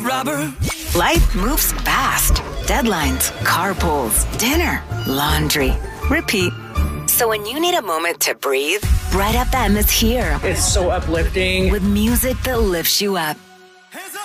robber. Life moves fast. Deadlines, carpools, dinner, laundry. Repeat. So when you need a moment to breathe, Bright FM is here It's so uplifting. with music that lifts you up.